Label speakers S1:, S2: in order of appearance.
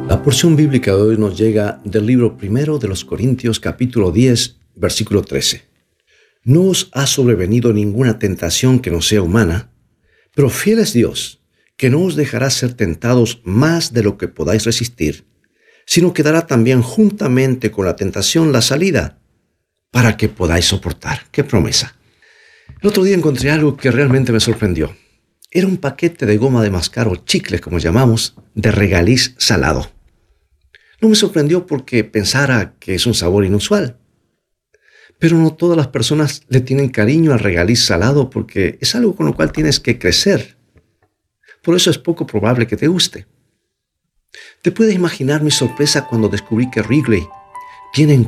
S1: La porción bíblica de hoy nos llega del libro primero de los Corintios, capítulo 10, versículo 13. No os ha sobrevenido ninguna tentación que no sea humana, pero fiel es Dios, que no os dejará ser tentados más de lo que podáis resistir, sino que dará también juntamente con la tentación la salida, para que podáis soportar. ¡Qué promesa! El otro día encontré algo que realmente me sorprendió. Era un paquete de goma de mascar o chicles, como llamamos, de regaliz salado. No me sorprendió porque pensara que es un sabor inusual. Pero no todas las personas le tienen cariño al regaliz salado porque es algo con lo cual tienes que crecer. Por eso es poco probable que te guste. ¿Te puedes imaginar mi sorpresa cuando descubrí que Wrigley tiene